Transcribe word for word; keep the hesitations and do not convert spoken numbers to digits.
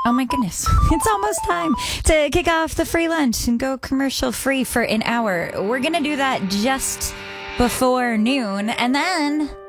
Oh my goodness. It's almost time to kick off the free lunch and go commercial free for an hour. We're going to do that just before noon. And then